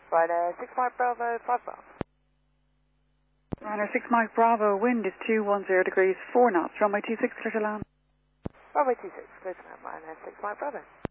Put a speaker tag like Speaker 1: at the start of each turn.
Speaker 1: Ryanair 6 Mike Bravo, 5 Bravo.
Speaker 2: Ryanair 6 Mike Bravo, wind is 210 degrees, 4 knots, runway 26, clear to land.
Speaker 1: Runway 26, clear to land, Ryanair 6 Mike Bravo.